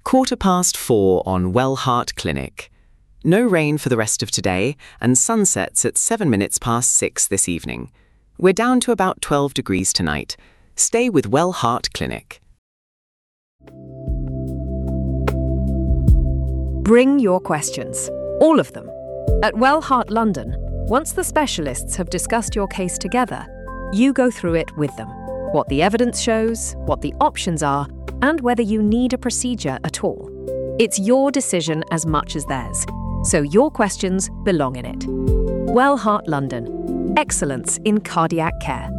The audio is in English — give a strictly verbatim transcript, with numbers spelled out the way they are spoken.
Quarter past four on Wellheart Clinic. No rain for the rest of today, and sunsets at seven minutes past six this evening. We're down to about twelve degrees tonight. Stay with Wellheart Clinic. Bring your questions, all of them. At Wellheart London, once the specialists have discussed your case together, you go through it with them. What the evidence shows, what the options are, and whether you need a procedure at all. It's your decision as much as theirs, so your questions belong in it. Wellheart London. Excellence in cardiac care.